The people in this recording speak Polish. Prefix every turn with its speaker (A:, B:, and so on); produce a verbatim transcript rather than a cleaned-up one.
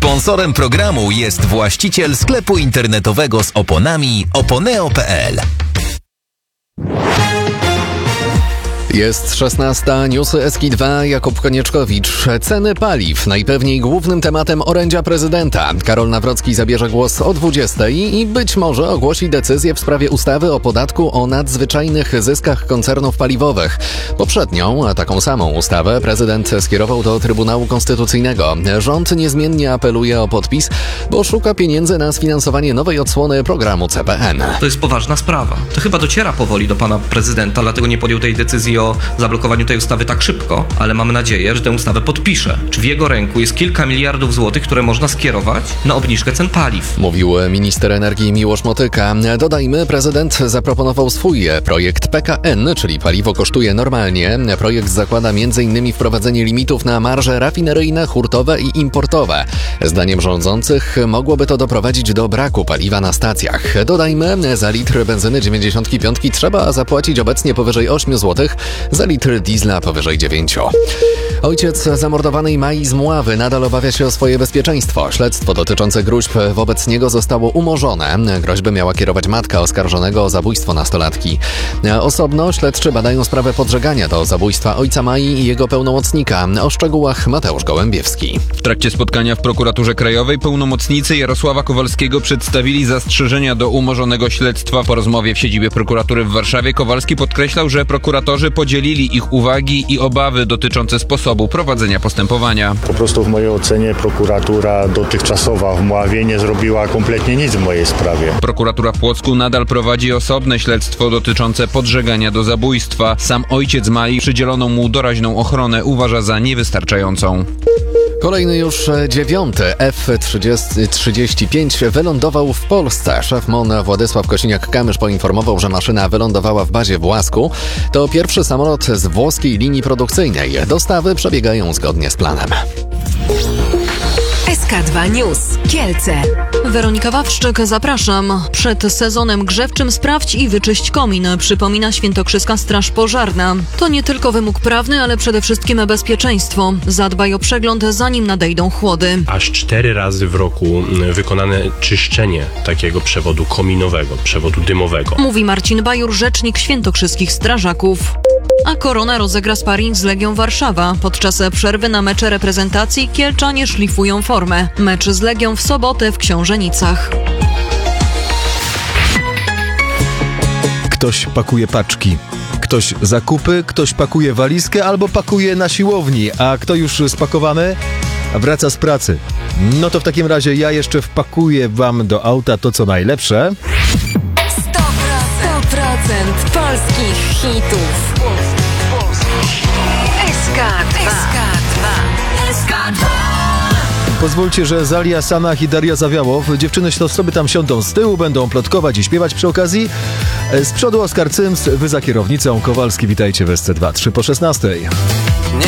A: Sponsorem programu jest właściciel sklepu internetowego z oponami oponeo kropka pe el.
B: Jest szesnasta, newsy S K dwa, Jakub Konieczkowicz. Ceny paliw, najpewniej głównym tematem orędzia prezydenta. Karol Nawrocki zabierze głos o dwudziestej i być może ogłosi decyzję w sprawie ustawy o podatku o nadzwyczajnych zyskach koncernów paliwowych. Poprzednią, a taką samą ustawę prezydent skierował do Trybunału Konstytucyjnego. Rząd niezmiennie apeluje o podpis, bo szuka pieniędzy na sfinansowanie nowej odsłony programu C P N.
C: To jest poważna sprawa. To chyba dociera powoli do pana prezydenta, dlatego nie podjął tej decyzji o zablokowaniu tej ustawy tak szybko, ale mamy nadzieję, że tę ustawę podpisze. Czy w jego ręku jest kilka miliardów złotych, które można skierować na obniżkę cen paliw?
B: Mówił minister energii Miłosz Motyka. Dodajmy, prezydent zaproponował swój projekt P K N, czyli paliwo kosztuje normalnie. Projekt zakłada między innymi wprowadzenie limitów na marże rafineryjne, hurtowe i importowe. Zdaniem rządzących mogłoby to doprowadzić do braku paliwa na stacjach. Dodajmy, za litr benzyny dziewięćdziesiątki piątki trzeba zapłacić obecnie powyżej osiem złotych, za litr diesla powyżej dziewięciu. Ojciec zamordowanej Mai z Mławy nadal obawia się o swoje bezpieczeństwo. Śledztwo dotyczące gruźb wobec niego zostało umorzone. Groźby miała kierować matka oskarżonego o zabójstwo nastolatki. Osobno śledczy badają sprawę podżegania do zabójstwa ojca Mai i jego pełnomocnika. O szczegółach Mateusz Gołębiewski.
D: W trakcie spotkania w prokuraturze krajowej pełnomocnicy Jarosława Kowalskiego przedstawili zastrzeżenia do umorzonego śledztwa. Po rozmowie w siedzibie prokuratury w Warszawie Kowalski podkreślał, że prokuratorzy podzielili ich uwagi i obawy dotyczące sposobu prowadzenia postępowania.
E: Po prostu w mojej ocenie prokuratura dotychczasowa w Mławie nie zrobiła kompletnie nic w mojej sprawie.
D: Prokuratura w Płocku nadal prowadzi osobne śledztwo dotyczące podżegania do zabójstwa. Sam ojciec Mai przydzieloną mu doraźną ochronę uważa za niewystarczającą.
B: Kolejny już dziewiąty F trzydzieści pięć wylądował w Polsce. Szef M O N Władysław Kosiniak-Kamysz poinformował, że maszyna wylądowała w bazie w Łasku. To pierwszy samolot z włoskiej linii produkcyjnej. Dostawy przebiegają zgodnie z planem.
F: S K dwa News. Kielce.
G: Weronika Wawrzyk, zapraszam. Przed sezonem grzewczym sprawdź i wyczyść komin, przypomina Świętokrzyska Straż Pożarna. To nie tylko wymóg prawny, ale przede wszystkim bezpieczeństwo. Zadbaj o przegląd, zanim nadejdą chłody.
H: Aż cztery razy w roku wykonane czyszczenie takiego przewodu kominowego, przewodu dymowego.
G: Mówi Marcin Bajur, rzecznik świętokrzyskich strażaków. A Korona rozegra sparring z Legią Warszawa. Podczas przerwy na mecze reprezentacji kielczanie szlifują formę. Mecz z Legią w sobotę w Książenicach.
I: Ktoś pakuje paczki. Ktoś zakupy, ktoś pakuje walizkę albo pakuje na siłowni, a kto już spakowany, wraca z pracy. No to w takim razie ja jeszcze wpakuję wam do auta to, co najlepsze.
F: sto procent polskich hitów. S K dwa. S K dwa.
I: Pozwólcie, że Zalia Sanach i Daria Zawiałow, dziewczyny to sobie tam siądą z tyłu, będą plotkować i śpiewać przy okazji. Z przodu Oskar Cyms, wy za kierownicą. Kowalski, witajcie w S C dwa, trzy po szesnastej.